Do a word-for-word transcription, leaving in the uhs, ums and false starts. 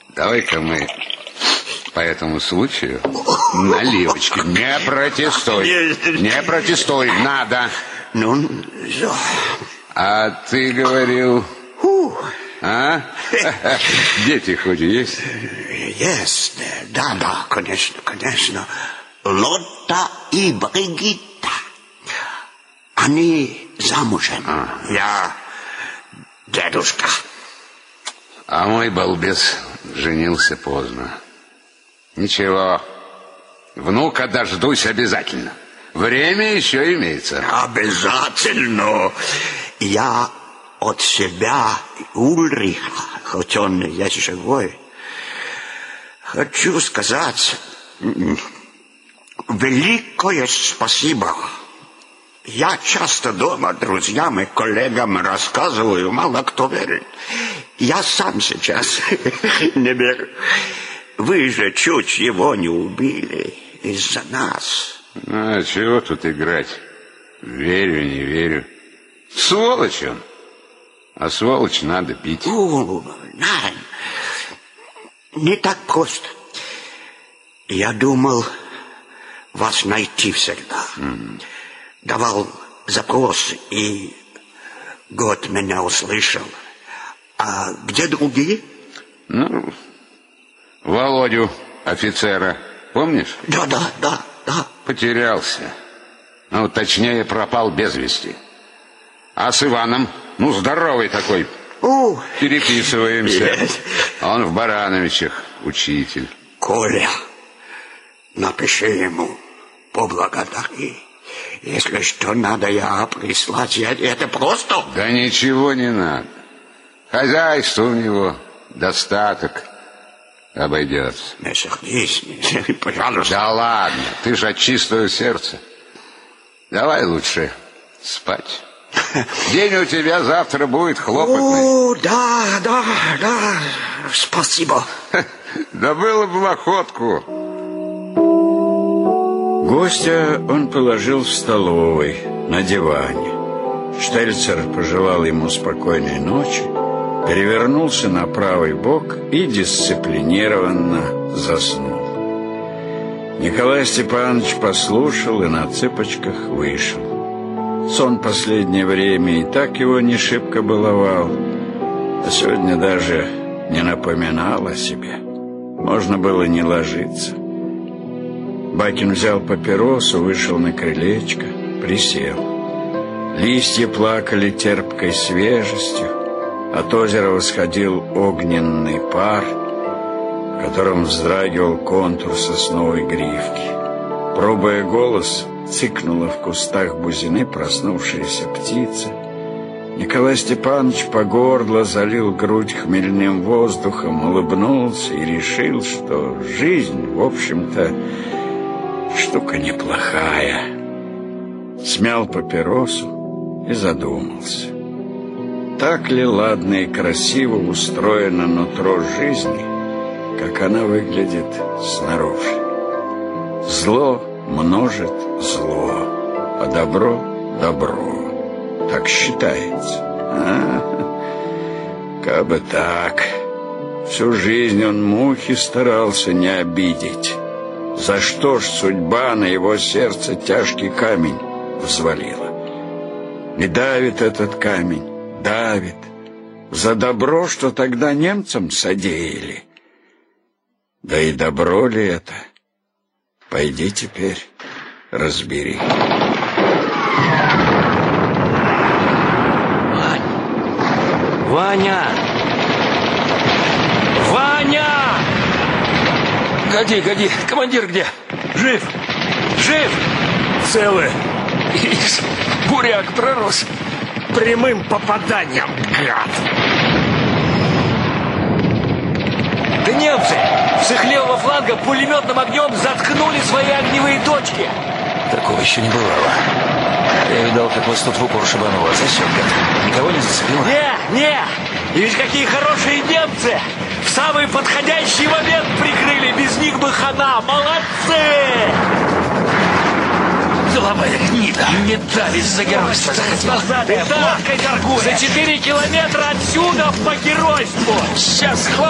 Давай-ка мы по этому случаю наливочки. Не протестуй. Не протестуй. Надо. Ну, а ты говорил... А? Дети хоть есть? Есть. Да, да, конечно, конечно. Лотта и Бригитта. Они замужем. А. Я дедушка. А мой балбес женился поздно. Ничего. Внука дождусь обязательно. Время еще имеется. Обязательно. Я от себя Ульриха, хоть он есть живой, хочу сказать великое спасибо. Я часто дома друзьям и коллегам рассказываю, мало кто верит. Я сам сейчас не верю. Вы же чуть его не убили из-за нас. А чего тут играть? Верю, не верю. Сволочь он. А сволочь надо бить. О, нет, не так просто. Я думал вас найти всегда. Mm. Давал запрос, и год меня услышал. А где другие? Ну, Володю, офицера, помнишь? Да, да, да, да. Потерялся. Ну, точнее, пропал без вести. А с Иваном, ну, здоровый такой, О, переписываемся. Yes. Он в Барановичах, учитель. Коля, напиши ему, поблагодари. Если что надо, я прислать. Я, это просто... Да ничего не надо. Хозяйство у него, достаток, обойдется. Не сердись, не, пожалуйста. Да ладно, ты же от чистого сердца. Давай лучше спать. День у тебя завтра будет хлопотный. О, да, да, да, спасибо. Да было бы в охотку. Гостя он положил в столовой на диване. Штельцер пожелал ему спокойной ночи, перевернулся на правый бок и дисциплинированно заснул. Николай Степанович послушал и на цыпочках вышел. Сон последнее время и так его не шибко баловал, а сегодня даже не напоминал о себе. Можно было не ложиться. Бакин взял папиросу, вышел на крылечко, присел. Листья плакали терпкой свежестью, от озера восходил огненный пар, в котором вздрагивал контур сосновой гривки. Пробуя голос, цыкнула в кустах бузины проснувшаяся птица. Николай Степанович по горло залил грудь хмельным воздухом, улыбнулся и решил, что жизнь, в общем-то, штука неплохая. Смял папиросу и задумался. Так ли ладно и красиво устроено нутро жизни, как она выглядит снаружи? Зло множит зло, а добро — добро. Так считается. А, как бы так. Всю жизнь он мухи старался не обидеть. За что ж судьба на его сердце тяжкий камень взвалила? И давит этот камень, давит. За добро, что тогда немцам содеяли. Да и добро ли это? Пойди теперь разбери. Вань! Ваня! Ваня! Годи, годи, командир где? Жив! Жив! Целый. Ишь, буряк пророс. Прямым попаданием, гад. Да немцы с их левого фланга пулеметным огнем заткнули свои огневые точки. Такого еще не бывало. Я видал, как вас тут в упор шибануло. Засек, гад. Никого не зацепило? Не, не. И ведь какие хорошие немцы. В самый подходящий момент прикрыли. Без них бы хана. Молодцы! Золотая гнида. Не дали за геройство. Ты да, за четыре километра отсюда по геройству. Сейчас хватит.